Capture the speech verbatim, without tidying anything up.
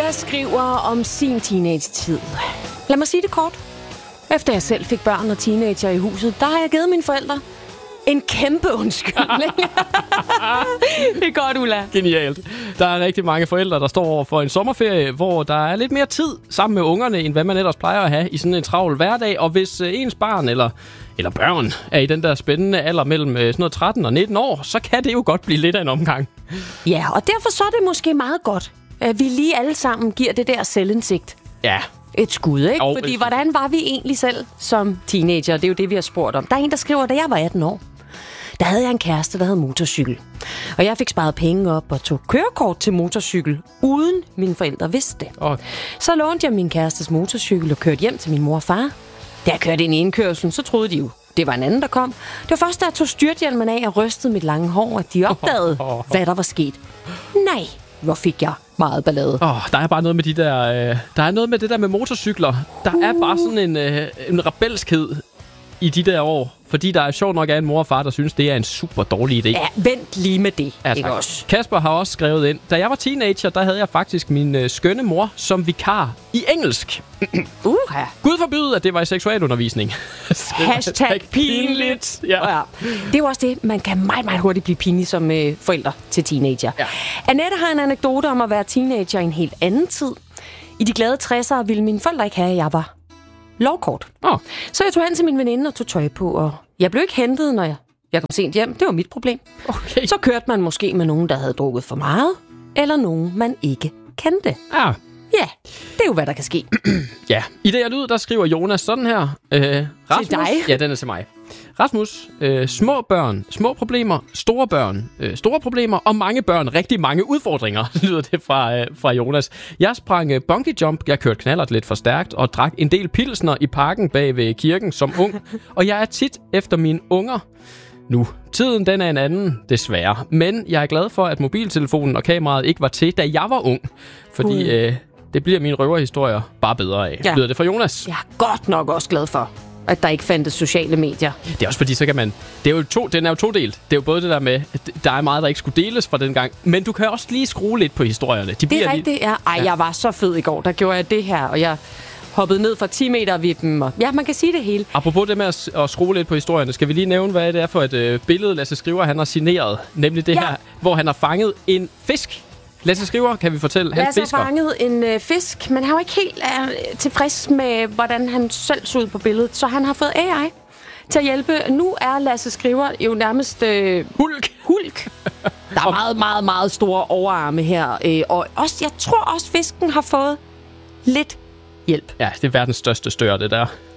Ulla skriver om sin teenage-tid. Lad mig sige det kort. Efter jeg selv fik børn og teenager i huset, der har jeg givet mine forældre en kæmpe undskyldning. Det er godt, Ulla. Genialt. Der er rigtig mange forældre, der står over for en sommerferie, hvor der er lidt mere tid sammen med ungerne, end hvad man ellers plejer at have i sådan en travl hverdag. Og hvis øh, ens barn eller, eller børn er i den der spændende alder mellem øh, sådan noget tretten og nitten år, så kan det jo godt blive lidt af en omgang. Ja, og derfor så er det måske meget godt, at vi lige alle sammen giver det der selvindsigt Ja. et skud, ikke? Jo, Fordi et... hvordan var vi egentlig selv som teenager? Det er jo det, vi har spurgt om. Der er en, der skriver, da jeg var atten år, der havde jeg en kæreste, der havde motorcykel. Og jeg fik sparet penge op og tog kørekort til motorcykel, uden mine forældre vidste det. Oh. Så lånte jeg min kærestes motorcykel og kørte hjem til min mor og far. Da jeg kørte ind i indkørslen, så troede de jo, det var en anden, der kom. Det var først, da jeg tog styrthjelmen af og rystede mit lange hår, at de opdagede, oh, oh, oh. hvad der var sket. Nej, hvor fik jeg meget ballade. Åh, oh, der er bare noget med de der... Øh, der er noget med det der med motorcykler. Der uh. er bare sådan en, øh, en rebelskhed i de der år. Fordi der er sjovt nok af en mor og far, der synes, det er en super dårlig idé. Ja, vent lige med det, ja, ikke også? Kasper har også skrevet ind. Da jeg var teenager, der havde jeg faktisk min øh, skønne mor som vikar i engelsk. Uha. Gud forbyde, at det var i seksualundervisning. Hashtag pinligt. Ja. Ja. Det er jo også det, man kan meget, meget hurtigt blive pinlig som øh, forældre til teenager. Ja. Annette har en anekdote om at være teenager i en helt anden tid. I de glade tressere ville mine forældre ikke have, at jeg var lovkort. Oh. Så jeg tog hen til min veninde og tog tøj på, og jeg blev ikke hentet, når jeg, jeg kom sent hjem. Det var mit problem. Okay. Så kørte man måske med nogen, der havde drukket for meget, eller nogen, man ikke kendte. Ah. Ja, det er jo, hvad der kan ske. Ja, i det her lyd, der skriver Jonas sådan her. Øh, Rasmus, til dig? Ja, den er til mig. Rasmus, øh, små børn, små problemer, store børn, øh, store problemer og mange børn, rigtig mange udfordringer, lyder det fra, øh, fra Jonas. Jeg sprang øh, bungee jump, jeg kørte knallert lidt for stærkt og drak en del pilsner i parken bag ved kirken som ung. Og jeg er tit efter mine unger nu. Tiden, den er en anden, desværre. Men jeg er glad for, at mobiltelefonen og kameraet ikke var til, da jeg var ung. Fordi øh, det bliver mine røverhistorier bare bedre af. Ja. Lyder det fra Jonas? Jeg er godt nok også glad for, at der ikke fandtes sociale medier. Det er også fordi, så kan man... Det er jo to, den er jo todelt. Det er jo både det der med, at der er meget, der ikke skulle deles fra den gang, men du kan også lige skrue lidt på historierne. De det er rigtigt, lige... ja. Ej, ja. Jeg var så fed i går. Der gjorde jeg det her, og jeg hoppede ned fra ti meter ved dem. Og ja, man kan sige det hele. Apropos det med at, at skrue lidt på historierne, skal vi lige nævne, hvad det er for et øh, billede, Lasse Skriver, han har signeret. Nemlig det ja. her, hvor han har fanget en fisk. Lasse Skriver, kan vi fortælle, han Lasse fisker. har fanget en øh, fisk, men han var ikke helt øh, tilfreds med, hvordan han selv så ud på billedet. Så han har fået A I til at hjælpe. Nu er Lasse Skriver jo nærmest... Øh, Hulk. Hulk. Der er meget, meget, meget store overarme her. Øh, og også, jeg tror også, fisken har fået lidt hjælp. Ja, det er verdens største stør, det der.